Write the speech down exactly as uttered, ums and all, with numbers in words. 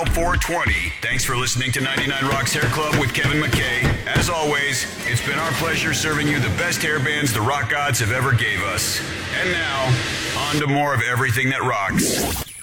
now four twenty. Thanks for listening to ninety-nine Rocks Hair Club with Kevin McKay. As always, it's been our pleasure serving you the best hair bands the rock gods have ever gave us. And now, on to more of everything that rocks.